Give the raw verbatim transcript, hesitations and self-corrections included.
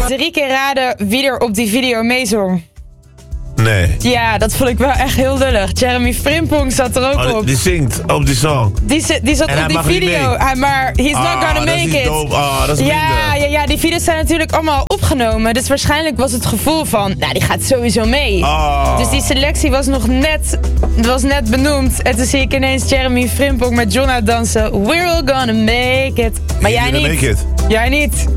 drie keer raden wie er op die video meezong. Nee. Ja, dat vond ik wel echt heel lullig. Jeremy Frimpong zat er ook Oh, die, op. die zingt op die song. Die, zi- die zat En op hij die mag niet video, mee. hij, maar he's Ah, not gonna dat is make it. dope. Ah, dat is ja, minder. ja, ja, die video's zijn natuurlijk allemaal opgenomen. Dus waarschijnlijk was het gevoel van, nou, die gaat sowieso mee. Ah. Dus die selectie was nog net, was net benoemd. En toen zie ik ineens Jeremy Frimpong met Jonna dansen. We're all gonna make it. Maar You're jij gonna niet. make it. Jij niet.